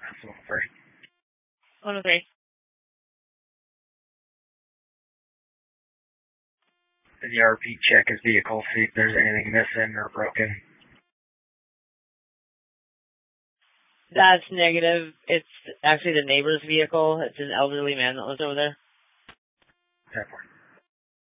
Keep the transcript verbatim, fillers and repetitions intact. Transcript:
That's one three. one oh three. Did you repeat check his vehicle, see if there's anything missing or broken? That's negative. It's actually the neighbor's vehicle. It's an elderly man that lives over there. ten four.